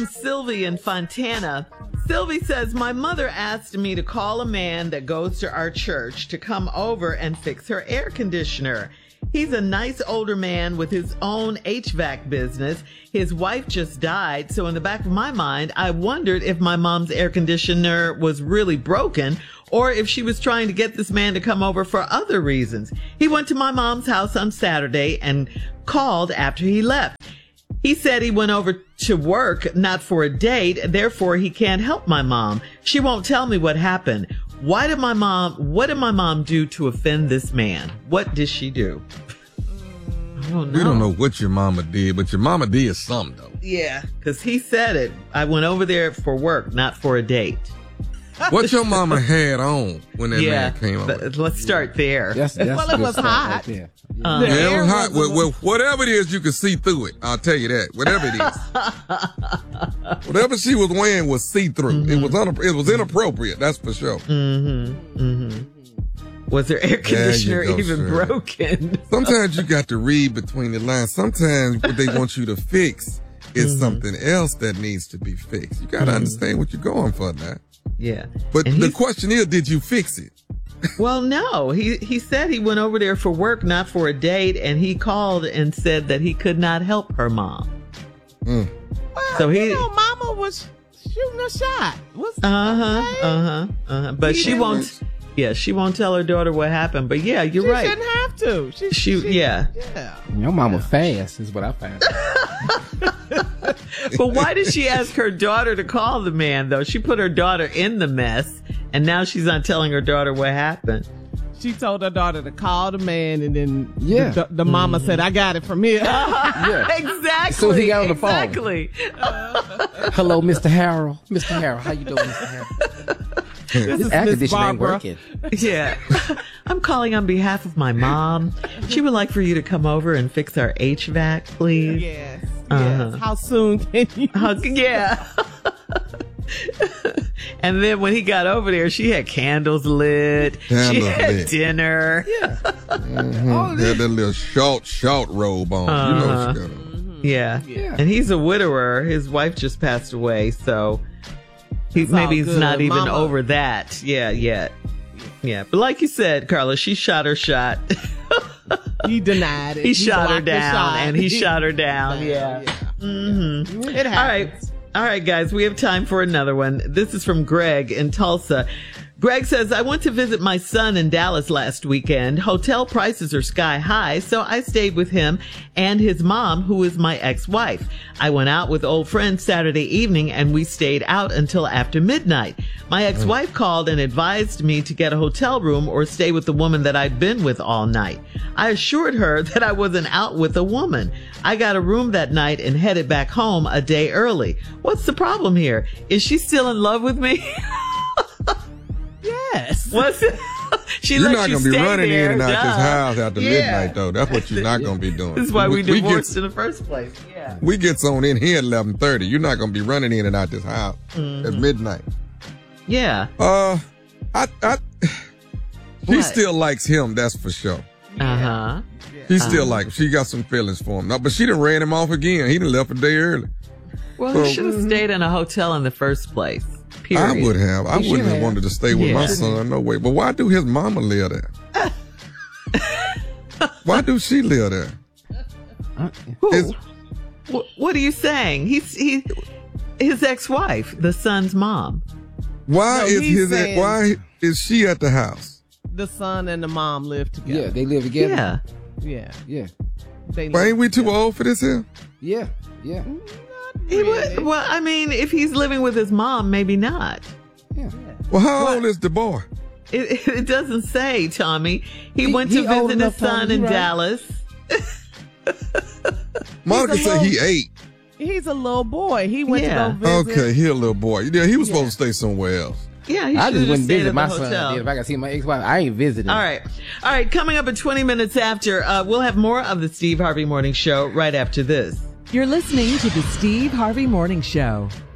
from Sylvie in Fontana. Sylvie says, my mother asked me to call a man that goes to our church to come over and fix her air conditioner. He's a nice older man with his own HVAC business. His wife just died, so in the back of my mind, I wondered if my mom's air conditioner was really broken or if she was trying to get this man to come over for other reasons. He went to my mom's house on Saturday and called after he left. He said he went over to work, not for a date, therefore he can't help my mom. She won't tell me what happened. What did my mom do to offend this man? What did she do? I don't know. We don't know what your mama did, but your mama did something, though. Yeah, because he said it. I went over there for work, not for a date. What your mama had on when that man came over? Let's start there. Well, it was hot. It was hot. Well, whatever it is, you can see through it. I'll tell you that. Whatever it is. Whatever she was wearing was see-through. Mm-hmm. It was inappropriate, that's for sure. Mm-hmm. Mm-hmm. Was her air conditioner even broken? Sometimes you got to read between the lines. Sometimes what they want you to fix is something else that needs to be fixed. You got to understand what you're going for now. Yeah. But the question is, did you fix it? Well, no. He said he went over there for work, not for a date, and he called and said that he could not help her mom. Well, so Mama was shooting a shot. But she won't. Yeah, she won't tell her daughter what happened. But yeah, you're right. She shouldn't have to. Yeah. Your mama fast is what I found. But why did she ask her daughter to call the man, though? She put her daughter in the mess, and now she's not telling her daughter what happened. She told her daughter to call the man, and then the mama said, I got it from here. Exactly. So he got on the phone. Exactly. Hello, Mr. Harold. Mr. Harold, how you doing, Mr. Harold? This air conditioner ain't working. Yeah. I'm calling on behalf of my mom. She would like for you to come over and fix our HVAC, please. Yes. How soon can you? Yeah. And then when he got over there, she had candles lit. She had dinner. Yeah. Mm-hmm. Had that little short robe on. You know what she got on. Yeah. And he's a widower. His wife just passed away, so maybe he's not even over that yet. Yeah. But like you said, Carla, she shot her shot. He denied it. He shot her down, and he shot her down. Yeah. Mm-hmm. It happens. All right, guys, we have time for another one. This is from Greg in Tulsa. Greg says, I went to visit my son in Dallas last weekend. Hotel prices are sky high, so I stayed with him and his mom, who is my ex-wife. I went out with old friends Saturday evening, and we stayed out until after midnight. My ex-wife called and advised me to get a hotel room or stay with the woman that I'd been with all night. I assured her that I wasn't out with a woman. I got a room that night and headed back home a day early. What's the problem here? Is she still in love with me? Yes. What's it? You're not going to be running in and out this house after midnight, though. That's what you're not going to be doing. This is why we divorced in the first place. Yeah. We get on in here at 11:30. You're not going to be running in and out this house at midnight. Yeah. She still likes him, that's for sure. Uh-huh. She still like him. She got some feelings for him. No, but she done ran him off again. He done left a day early. Well, he should have stayed in a hotel in the first place. Period. I would have. I wouldn't have wanted to stay with my son. No way. But why do his mama live there? Why do she live there? What are you saying? His ex-wife, the son's mom. Why is she at the house? The son and the mom live together. Yeah, they live together. Yeah. Why ain't we too old for this here? Yeah. Really. Well, I mean, if he's living with his mom, maybe not. Yeah. Well, how old is the boy? It doesn't say, Tommy. He went to visit his son in Dallas. Monica said he 8. He's a little boy. He went to go visit. Okay, he a little boy. Yeah, he was supposed to stay somewhere else. Yeah, I just wouldn't visit my hotel. son. If I got to see my ex-wife, I ain't visiting. All right. Coming up at 20 minutes after, we'll have more of the Steve Harvey Morning Show right after this. You're listening to the Steve Harvey Morning Show.